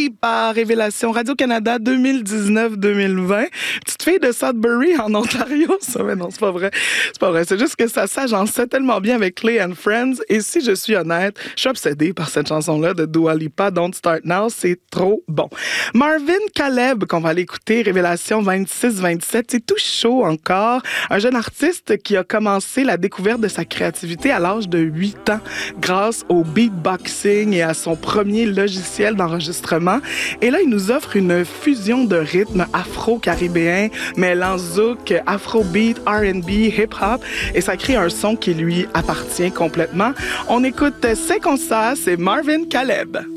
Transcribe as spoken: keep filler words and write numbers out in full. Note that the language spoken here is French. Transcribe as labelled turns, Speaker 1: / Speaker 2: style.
Speaker 1: Deep à Révélation Radio-Canada deux mille dix-neuf deux mille vingt. Petite fille de Sudbury en Ontario, ça, mais non, c'est pas vrai. C'est pas vrai, c'est juste que ça s'agençait tellement bien avec Clay and Friends. Et si je suis honnête, je suis obsédée par cette chanson-là de Dua Lipa, Don't Start Now, c'est trop bon. Marvin Caleb, qu'on va aller écouter, Révélation vingt-six vingt-sept, c'est tout chaud encore. Un jeune artiste qui a commencé la découverte de sa créativité à l'âge de huit ans grâce au beatboxing et à son premier logiciel d'enregistrement. Et là, il nous offre une fusion de rythmes afro-caribéens, mêlant zouk, afrobeat, R and B, hip-hop, et ça crée un son qui lui appartient complètement. On écoute C'est comme ça, c'est Marvin Caleb.